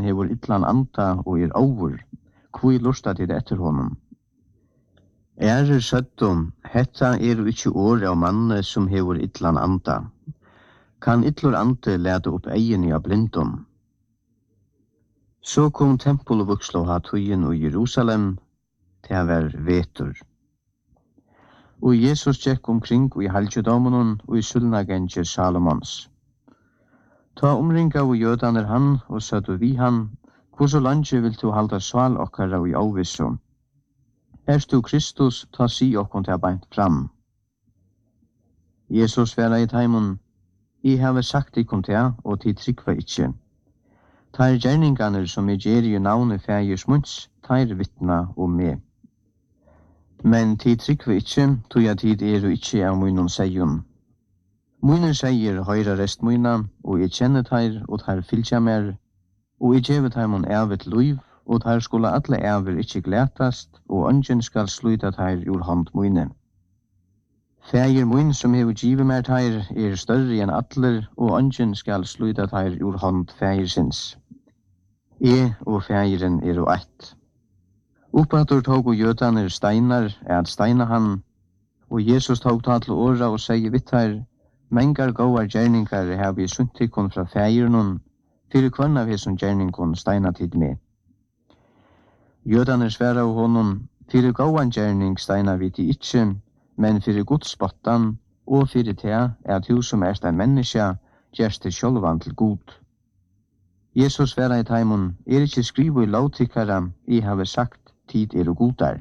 hever illan anda og over, hvor lusta til etter honom. Søttum, hetta ikkje år av manne som hever illan anda. Kan illur ande lete opp egin av blindum. Så kom tempelvuxlo ha tøyen i Jerusalem, til var vetur. Og Jesus gikk omkring i halvdjedomen og i sulnagenge Salomons. Ta omringa og jødaner han, og sødde vi han, hvor så lange vil du halda sval okkara i avvissum. Du Kristus, ta si okkon til beint fram. Jesus vera i taimon, I have sagt ikon til, og til trykva ikkje. Tar gjerninganer som gjer i navnet fægers munns, tar vittna om meg. Men til trykva ikkje, tog jeg tid ikkje av munnen seion. Munnen seier høyra rest munna, og jeg kjenner tar, og tar fylkja mer, og jeg gjevet taimon evet luiv, og tar skulle alle æver ikkje glætast, og ønsken skal sluta tar ur hånd munne. Fægir mun som hever givet mer tar større enn atler, og ønsken skal sluta tar ur hånd fægirsins. Og fægiren og eitt. Oppatur tog og jødaner steinar at steina han, og Jesus tog ta til åra og sier vitt her, mengar gåar gjerningar har vi suntikon fra fægirenon, fyrir kvann av hesson gjerningon steina tid med. Jødaner sværa av honom, fyrir gåan gjerning steina vi til ikkje, men fyrir Guds spottan, og fyrir te at du som ein menneske, gjerst til sjølvan til god. Jesus vera i taimon, ikkje skrivo i lovtikkara, I have sagt, tid godar.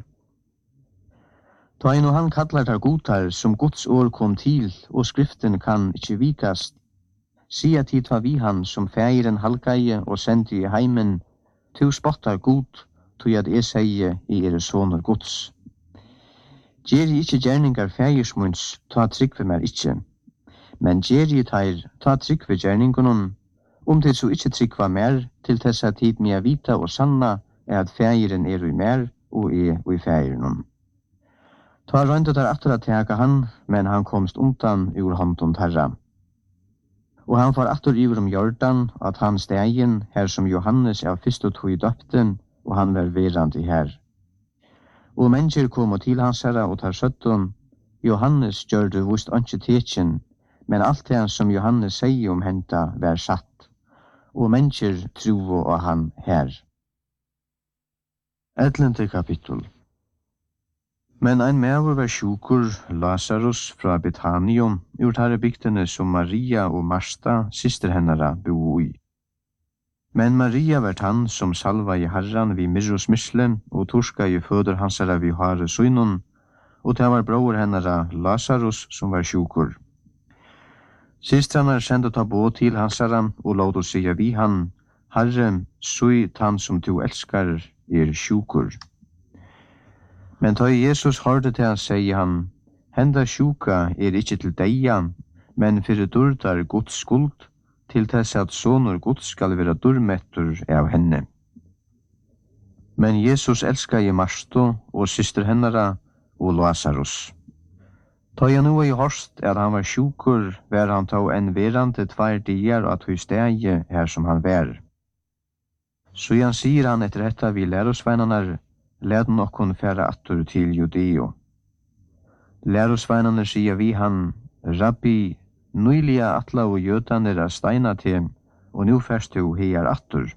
Ta inn og han kallar tar godar, som Guds år kom til, og skriften kan ikkje vikast. Sia tid var vi han, som fægiren halkaie og sendte i heimen, tu spottar god, tog at seie I soner Guds. Gjer ikkje gjerningar fægirsmunds, ta tryggve mer ikkje. Men gjer teir, ta tryggve gjerningunon, til så ikkje tryggva mer, til tessa tid med vita og sanna, at fægiren i mer, og i fægirenon. Ta røynda der atter at tega han, men han komst undan ur håndom terra. Og han får atter iver Jordan, at han stegin, her som Johannes av fyrst tog I døpten, og han var verand I her. Og mennesker kom til hans herra og tar søtton, Johannes gjør det vust ikke tekjen, men alt det som Johannes sier henta var satt, og mennesker tro og han her. 11. kapittel. Men ein maver var sjukur, Lazarus fra Betanium, ur tare bygdene som Maria og Marsta, syster hennara, bo I. Men Maria var han som salva I herran vid Myrros mysle, og torska I føder hansara vid hare søynon, og det var bror hennara Lazarus som var sjukur. Systrarna sendte ta bå til hansara, og låt oss sige vi han, Herre, søy han som du elskar sjukur. Men da Jesus hørte til han, sier han, henda sjuka ikkje til deia, men fyrir durdar Guds skuld, til tess at sonur Guds skal vera durmettur av henne. Men Jesus elskar I Marsto og syster hennara og Lazarus. Ta jeg nu I horst at han var sjukur, var han ta en verande 2 dier at hui stegi her som han var. Så han sier han etter dette vi lærosveinanar, led nokkon færa attur til Judeo. Lærosveinanar sier vi han, Rabbi, nøyliga atla og jødaner steina til, og nu færst du heiar attur.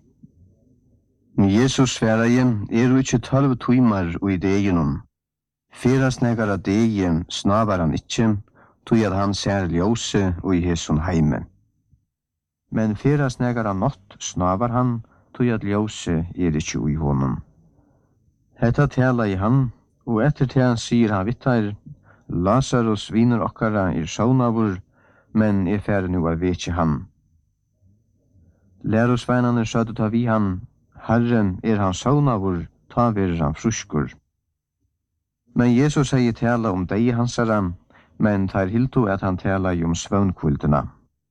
Jesus sværa ikkje 12 timar og I deginum. Fyras negara degi snavar han ikkje, tog at han ser ljose og I hesson heime. Men fyras negara natt snavar han, tog at ljose ikkje I honom. Hetta tala I han, og etter til han sier han vittar, Lazarus viner okkara saunavur, men færre nu vekje han. Lærosveinane sødde ta vi han, Herre han saunavur, ta verer han fruskur. Men Jesus sier tala deg hansara, men tar hilto at han tala svøvnkvildena.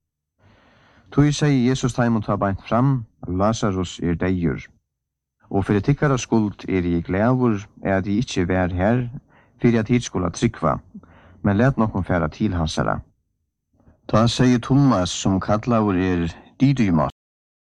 Tui sier Jesus taimon ta beint fram, Lazarus deigur. Og fyrir tikkara skuld I glævur, at I ikkje vær her, fyrir at hit skulle trykva, men let nokon færa til hansara. Ta sier Thomas, som kallavur Didymus,